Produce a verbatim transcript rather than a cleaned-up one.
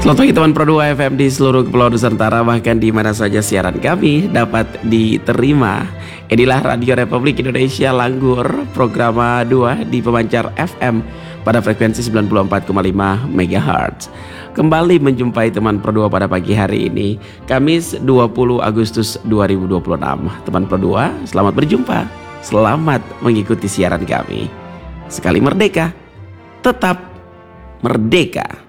Selamat pagi teman Pro dua F M di seluruh Kepulauan Nusantara, bahkan di mana saja siaran kami dapat diterima. Inilah Radio Republik Indonesia Langgur, program dua di pemancar F M pada frekuensi sembilan puluh empat koma lima megahertz. Kembali menjumpai teman Pro dua pada pagi hari ini, Kamis dua puluh Agustus dua ribu dua puluh enam. Teman Pro dua, selamat berjumpa. Selamat mengikuti siaran kami. Sekali merdeka, tetap merdeka.